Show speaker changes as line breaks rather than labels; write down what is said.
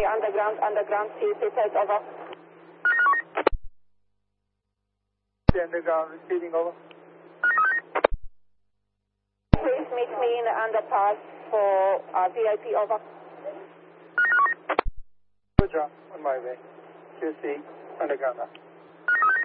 Underground, CC, take over.
Underground, receiving over.
Please meet me in the underpass for VIP, over.
Roger, on my way. QC, underground.